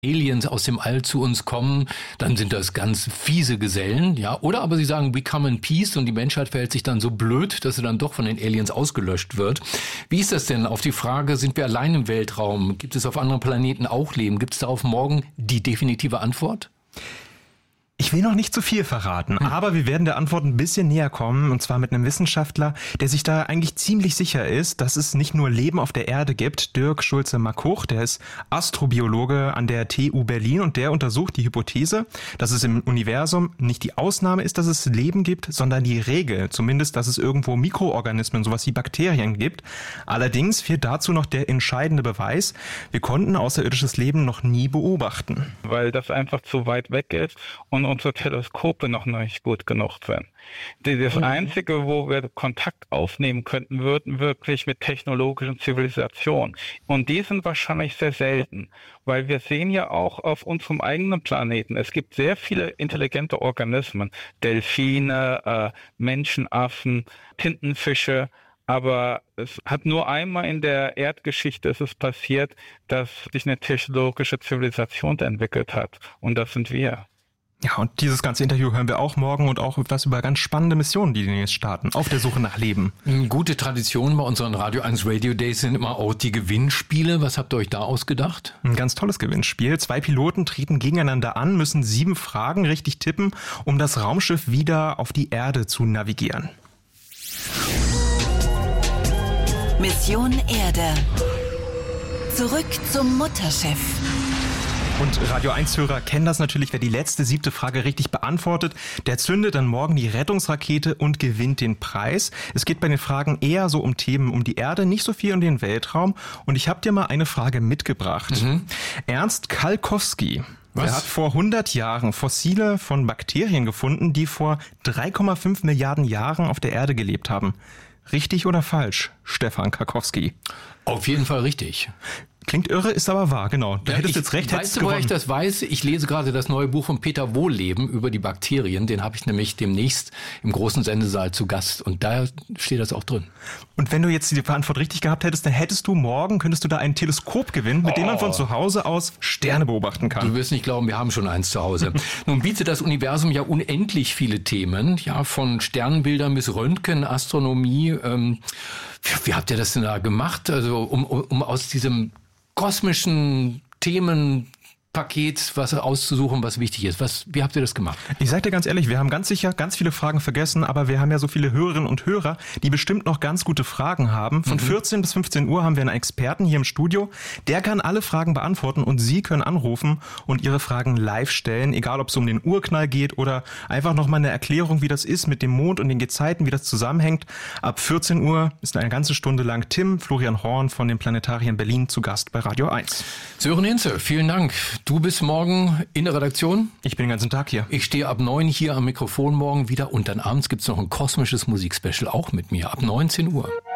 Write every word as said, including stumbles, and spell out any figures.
Aliens aus dem All zu uns kommen, dann sind das ganz fiese Gesellen, ja. Oder aber sie sagen, we come in peace und die Menschheit verhält sich dann so blöd, dass sie dann doch von den Aliens ausgelöscht wird. Wie ist das denn auf die Frage, sind wir allein im Weltraum? Gibt es auf anderen Planeten auch Leben? Gibt es da auf morgen die definitive Antwort? Ich will noch nicht zu viel verraten, hm. aber wir werden der Antwort ein bisschen näher kommen, und zwar mit einem Wissenschaftler, der sich da eigentlich ziemlich sicher ist, dass es nicht nur Leben auf der Erde gibt. Dirk Schulze-Markuch, der ist Astrobiologe an der T U Berlin und der untersucht die Hypothese, dass es im Universum nicht die Ausnahme ist, dass es Leben gibt, sondern die Regel, zumindest, dass es irgendwo Mikroorganismen, sowas wie Bakterien gibt. Allerdings fehlt dazu noch der entscheidende Beweis: Wir konnten außerirdisches Leben noch nie beobachten. Weil das einfach zu weit weg ist und unsere Teleskope noch nicht gut genug sind. Das mhm. Einzige, wo wir Kontakt aufnehmen könnten, würden wirklich mit technologischen Zivilisationen. Und die sind wahrscheinlich sehr selten, weil wir sehen ja auch auf unserem eigenen Planeten, es gibt sehr viele intelligente Organismen, Delfine, äh, Menschenaffen, Tintenfische, aber es hat nur einmal in der Erdgeschichte ist es passiert, dass sich eine technologische Zivilisation entwickelt hat. Und das sind wir. Ja, und dieses ganze Interview hören wir auch morgen und auch etwas über ganz spannende Missionen, die jetzt starten, auf der Suche nach Leben. Gute Tradition bei unseren Radio eins Radio Days sind immer auch die Gewinnspiele. Was habt ihr euch da ausgedacht? Ein ganz tolles Gewinnspiel. Zwei Piloten treten gegeneinander an, müssen sieben Fragen richtig tippen, um das Raumschiff wieder auf die Erde zu navigieren. Mission Erde. Zurück zum Mutterschiff. Und Radio eins Hörer kennen das natürlich, wer die letzte, siebte Frage richtig beantwortet, der zündet dann morgen die Rettungsrakete und gewinnt den Preis. Es geht bei den Fragen eher so um Themen um die Erde, nicht so viel um den Weltraum. Und ich habe dir mal eine Frage mitgebracht. Mhm. Ernst Kalkowski. Was? Er hat vor hundert Jahren Fossile von Bakterien gefunden, die vor drei Komma fünf Milliarden Jahren auf der Erde gelebt haben. Richtig oder falsch, Stefan Kalkowski? Auf jeden Fall richtig. Klingt irre, ist aber wahr, genau. Da ja, hättest ich, du jetzt recht, hättest du, woher ich das weiß? Ich lese gerade das neue Buch von Peter Wohlleben über die Bakterien. Den habe ich nämlich demnächst im großen Sendesaal zu Gast. Und da steht das auch drin. Und wenn du jetzt die Antwort richtig gehabt hättest, dann hättest du morgen, könntest du da ein Teleskop gewinnen, mit oh. dem man von zu Hause aus Sterne beobachten kann. Du wirst nicht glauben, wir haben schon eins zu Hause. Nun bietet das Universum ja unendlich viele Themen, ja, von Sternbildern bis Röntgen, Astronomie. Ähm, wie habt ihr das denn da gemacht? Also um, um, um aus diesem kosmischen Themenpaket was auszusuchen, was wichtig ist. Was, wie habt ihr das gemacht? Ich sag dir ganz ehrlich, wir haben ganz sicher ganz viele Fragen vergessen, aber wir haben ja so viele Hörerinnen und Hörer, die bestimmt noch ganz gute Fragen haben. Von mhm. vierzehn bis fünfzehn Uhr haben wir einen Experten hier im Studio. Der kann alle Fragen beantworten und Sie können anrufen und Ihre Fragen live stellen, egal ob es um den Urknall geht oder einfach nochmal eine Erklärung, wie das ist mit dem Mond und den Gezeiten, wie das zusammenhängt. Ab vierzehn Uhr ist eine ganze Stunde lang Tim Florian Horn von den Planetarien Berlin zu Gast bei Radio eins. Sören Hinze, vielen Dank. Du bist morgen in der Redaktion. Ich bin den ganzen Tag hier. Ich stehe ab neun hier am Mikrofon morgen wieder und dann abends gibt's noch ein kosmisches Musikspecial auch mit mir ab neunzehn Uhr.